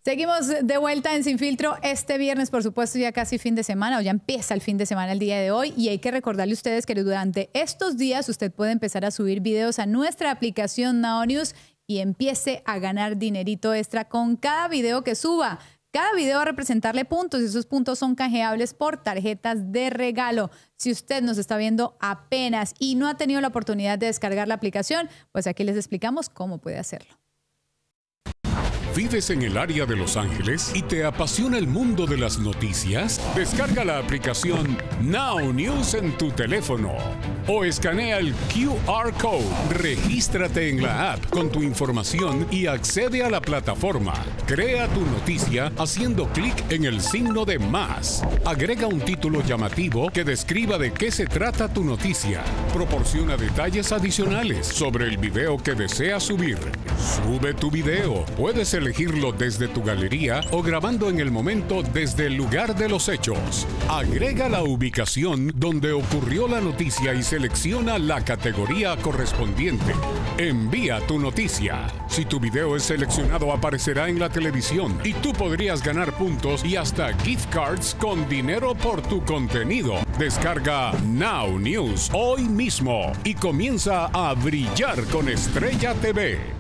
Seguimos de vuelta en Sin Filtro este viernes, por supuesto, ya casi fin de semana, o ya empieza el fin de semana el día de hoy, y hay que recordarle a ustedes que durante estos días usted puede empezar a subir videos a nuestra aplicación Now News y empiece a ganar dinerito extra con cada video que suba. Cada video va a representarle puntos y esos puntos son canjeables por tarjetas de regalo. Si usted nos está viendo apenas y no ha tenido la oportunidad de descargar la aplicación, pues aquí les explicamos cómo puede hacerlo. ¿Vives en el área de Los Ángeles y te apasiona el mundo de las noticias? Descarga la aplicación Now News en tu teléfono o escanea el QR Code. Regístrate en la app con tu información y accede a la plataforma. Crea tu noticia haciendo clic en el signo de más. Agrega un título llamativo que describa de qué se trata tu noticia. Proporciona detalles adicionales sobre el video que deseas subir. Sube tu video. Puedes elegirlo desde tu galería o grabando en el momento desde el lugar de los hechos. Agrega la ubicación donde ocurrió la noticia y selecciona la categoría correspondiente. Envía tu noticia. Si tu video es seleccionado, aparecerá en la televisión y tú podrías ganar puntos y hasta gift cards con dinero por tu contenido. Descarga Now News hoy mismo y comienza a brillar con Estrella TV.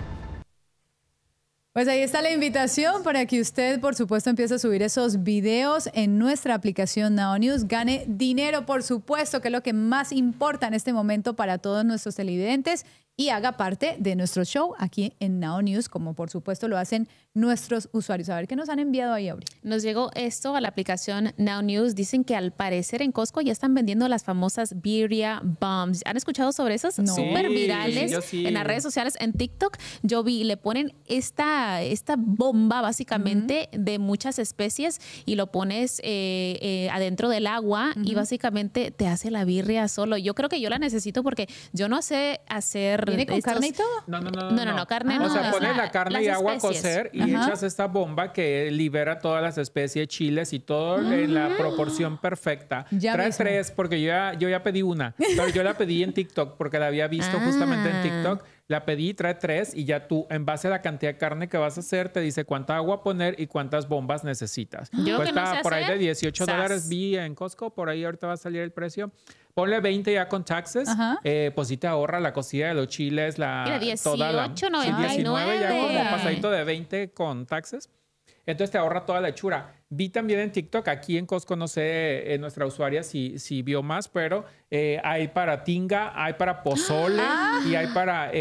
Pues ahí está la invitación para que usted, por supuesto, empiece a subir esos videos en nuestra aplicación Now News. Gane dinero, por supuesto, que es lo que más importa en este momento para todos nuestros televidentes, y haga parte de nuestro show aquí en Now News, como por supuesto lo hacen nuestros usuarios. A ver qué nos han enviado ahí, Auri. Nos llegó esto a la aplicación Now News. Dicen que al parecer en Costco ya están vendiendo las famosas Birria Bombs. ¿Han escuchado sobre esas? No. Súper virales sí. en las redes sociales, en TikTok. Yo vi, le ponen esta bomba básicamente de muchas especies y lo pones adentro del agua y básicamente te hace la birria solo. Yo creo que yo la necesito porque yo no sé hacer... ¿Viene con carne y todo? No, carne no. O sea, es pones la carne y agua a especies. cocer y echas esta bomba que libera todas las especies, chiles y todo en la proporción perfecta. Ya Trae mismo. 3 porque yo ya pedí una, pero yo la pedí en TikTok porque la había visto justamente en TikTok. La pedí, trae 3 y ya tú, en base a la cantidad de carne que vas a hacer, te dice cuánta agua poner y cuántas bombas necesitas. Yo que no Cuesta sé por ahí hacer, de $18 ¡zas! vi en Costco, por ahí ahorita va a salir el precio. Ponle 20 ya con taxes, Ajá. pues sí te ahorra la cocida de los chiles, Mira, toda la 18.99. ya como pasadito de 20 con taxes. Entonces te ahorra toda la hechura. Vi también en TikTok, aquí en Costco, no sé, nuestra usuaria si vio más, pero hay para tinga, hay para pozole y hay para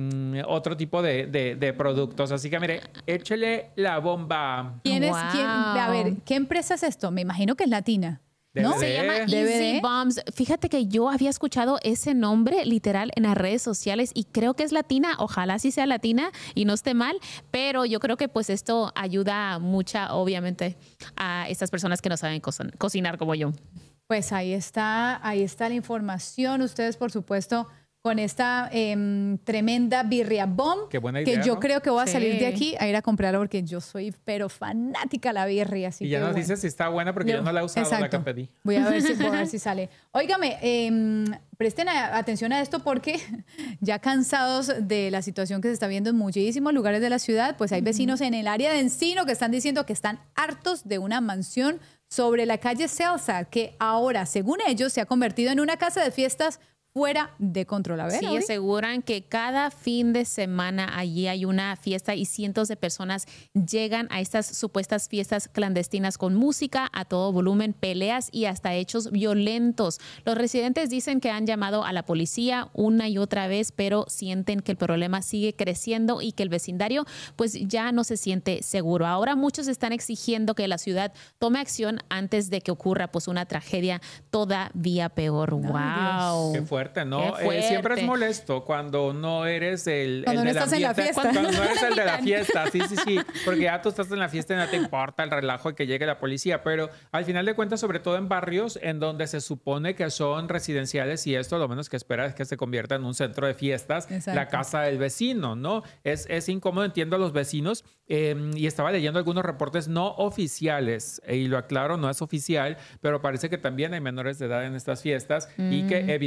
otro tipo de productos. Así que mire, échele la bomba. ¿Quién es? Wow. A ver, ¿qué empresa es esto? Me imagino que es latina. ¿No? DVD. Se llama DVD. Easy Bombs. Fíjate que yo había escuchado ese nombre literal en las redes sociales y creo que es latina. Ojalá sí sea latina y no esté mal, pero yo creo que pues esto ayuda mucha, obviamente, a estas personas que no saben cocinar como yo. Pues ahí está la información. Ustedes, por supuesto, con esta tremenda birria bomb, Qué buena que idea, yo ¿no? creo que voy a Sí. salir de aquí a ir a comprarla porque yo soy pero fanática de la birria. Así Y ya que nos bueno. dices si está buena porque yo no la he usado, la que Exacto. pedí. Voy a ver si sale. Óigame, presten atención a esto porque ya cansados de la situación que se está viendo en muchísimos lugares de la ciudad, pues hay vecinos en el área de Encino que están diciendo que están hartos de una mansión sobre la calle Celsa, que ahora, según ellos, se ha convertido en una casa de fiestas fuera de control. A ver, Sí, Auri. aseguran que cada fin de semana allí hay una fiesta y cientos de personas llegan a estas supuestas fiestas clandestinas con música a todo volumen, peleas y hasta hechos violentos. Los residentes dicen que han llamado a la policía una y otra vez, pero sienten que el problema sigue creciendo y que el vecindario pues ya no se siente seguro. Ahora muchos están exigiendo que la ciudad tome acción antes de que ocurra pues una tragedia todavía peor. ¡Wow! Qué fuerte, ¿no? Qué fuerte. Siempre es molesto cuando no eres Cuando no del estás en la ambiente, fiesta. Cuando no eres el de la fiesta, sí. Porque ya tú estás en la fiesta y no te importa el relajo y que llegue la policía. Pero al final de cuentas, sobre todo en barrios en donde se supone que son residenciales y esto lo menos que espera es que se convierta en un centro de fiestas, Exacto. la casa del vecino, ¿no? Es incómodo, entiendo a los vecinos. Y estaba leyendo algunos reportes no oficiales, y lo aclaro, no es oficial, pero parece que también hay menores de edad en estas fiestas y que evidentemente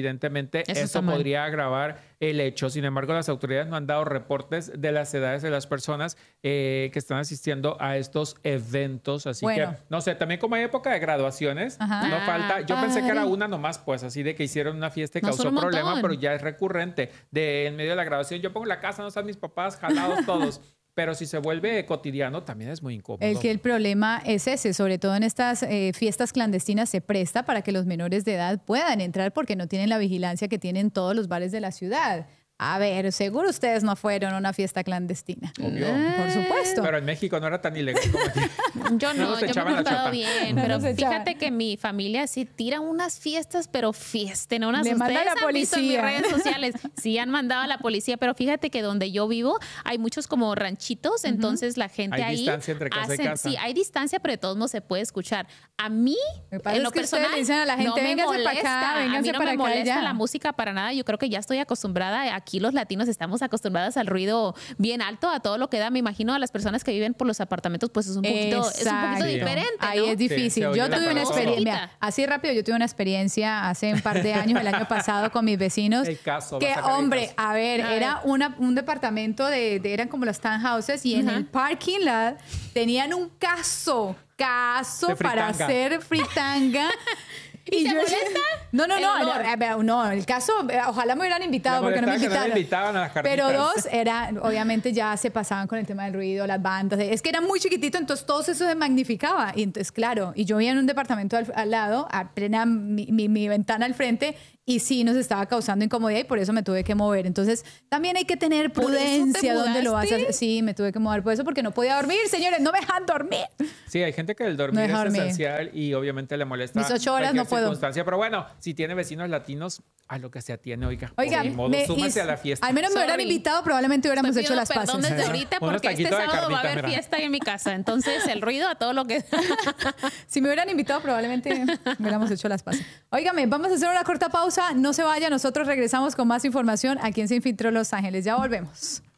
obviamente eso podría agravar el hecho. Sin embargo, las autoridades no han dado reportes de las edades de las personas que están asistiendo a estos eventos. Así que, no sé, también como hay época de graduaciones, no falta. Yo pensé que era una nomás, pues, así de que hicieron una fiesta y causó problema, pero ya es recurrente. En medio de la graduación, yo pongo la casa, no están mis papás, jalados todos. Pero si se vuelve cotidiano, también es muy incómodo. El problema es ese, sobre todo en estas fiestas clandestinas se presta para que los menores de edad puedan entrar porque no tienen la vigilancia que tienen todos los bares de la ciudad. A ver, seguro ustedes no fueron a una fiesta clandestina. Obvio. Por supuesto. Pero en México no era tan ilegal como aquí. Yo no, yo me he portado bien. No pero fíjate que mi familia sí tira unas fiestas, pero fiesteronas. Le manda Ustedes la han visto en mis policía. redes sociales. Sí, han mandado a la policía, pero fíjate que donde yo vivo hay muchos como ranchitos, entonces la gente Hay ahí distancia entre casa y casa. Sí, hay distancia, pero de todos modos se puede escuchar. A mí, en lo que personal, ustedes le dicen a la gente, no me véngase para molesta. acá, A mí véngase no para me acá, molesta ya. la música para nada. Yo creo que ya estoy acostumbrada. Aquí los latinos estamos acostumbrados al ruido bien alto, a todo lo que da. Me imagino a las personas que viven por los apartamentos, pues es un poquito diferente, ¿no? Ahí es difícil. Sí, yo tuve una todo. experiencia, así rápido, yo tuve una experiencia hace un par de años, el año pasado, con mis vecinos. El caso, que, vas a sacar el hombre, caso. a ver, era un departamento eran como los townhouses y en el parking lot tenían un caso De para fritanga. hacer fritanga. ¿Y te yo- molesta? No, el caso, ojalá me hubieran invitado porque no me invitaron. invitaban a las carnitas. Pero dos, obviamente ya se pasaban con el tema del ruido, las bandas. Es que era muy chiquitito, entonces todo eso se magnificaba. Y entonces, claro, y yo vivía en un departamento al lado, a plena mi ventana al frente, y sí nos estaba causando incomodidad y por eso me tuve que mover. Entonces, también hay que tener ¿Por eso te prudencia donde lo vas a mudaste? hacer. Sí, me tuve que mover por eso porque no podía dormir, señores, no me dejan dormir. Sí, hay gente que el dormir No es deja dormir. esencial y obviamente le molesta. Mis 8 horas cualquier no puedo. circunstancia. Pero bueno, si tiene vecinos latinos, a lo que se atiene, oiga. Oiga, Ni modo, súmase a la fiesta. al menos me hubieran Sorry. invitado, probablemente hubiéramos Estoy hecho las pidiendo paces. perdón desde ahorita Unos porque este taquitos de sábado va a carnita, haber mira. fiesta en mi casa. Entonces, el ruido a todo lo que... Si me hubieran invitado, probablemente hubiéramos hecho las paces. Óigame, vamos a hacer una corta pausa. No se vaya, nosotros regresamos con más información aquí en Sin Filtro Los Ángeles. Ya volvemos.